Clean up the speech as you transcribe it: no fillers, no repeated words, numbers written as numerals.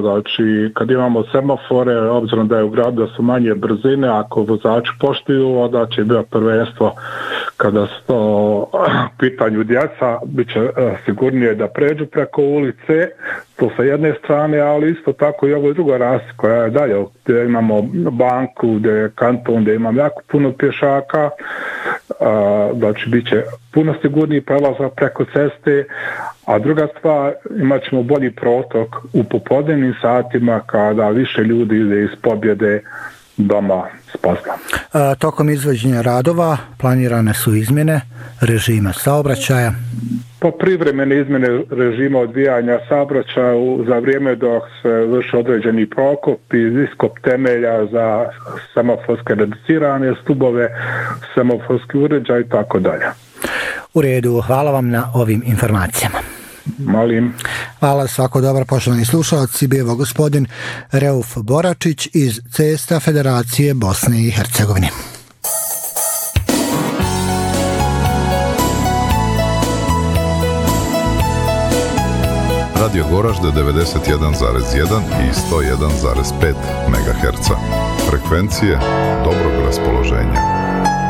znači kad imamo semafore, obzirom da je u gradu da su manje brzine, ako vozači poštuju, onda će biti prvenstvo kada su to pitanju djeca, bit će sigurnije da pređu preko ulice, to sa jedne strane, ali isto tako i ovo je druga rasta koja je dalje, gdje imamo banku, gdje je kanton, gdje imamo jako puno pješaka, znači bit će puno sigurniji prelazak preko ceste, a druga stvar, imat ćemo bolji protok u popodnevnim satima kada više ljudi ide iz Pobjede doma s posla. Tokom izvođenja radova planirane su izmjene režima saobraćaja. Po privremene izmjene režima odvijanja saobraćaja za vrijeme dok se vrši određeni prokop i iskop temelja za semaforske reducirane stubove, semaforski uređaj i tako dalje. U redu, hvala vam na ovim informacijama. Molim. Hvala, svako dobro, poštovani slušalci. Bio gospodin Reuf Boračić iz Cesta Federacije Bosne i Hercegovine. Radio Goražde 91,1 i 101,5 MHz. Frekvencije dobrog raspoloženja.